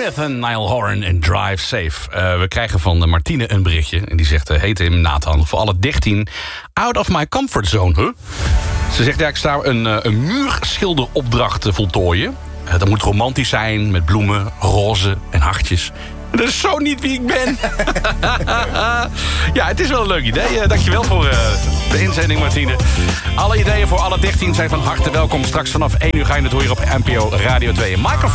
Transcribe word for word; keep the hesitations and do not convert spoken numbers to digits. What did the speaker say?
Smith en Niall Horan en Drive Safe. Uh, we krijgen van uh, Martine een berichtje. En die zegt, uh, heet hem Nathan, voor alle dertien... out of my comfort zone. Huh? Ze zegt, ja, ik sta een, uh, een muurschilderopdracht te voltooien. Uh, dat moet romantisch zijn, met bloemen, roze en hartjes. Dat is zo niet wie ik ben. Ja, het is wel een leuk idee. Uh, dankjewel voor uh, de inzending, Martine. Alle ideeën voor alle dertien zijn van harte welkom. Straks vanaf één uur ga je het horen op N P O Radio twee. Microfoon.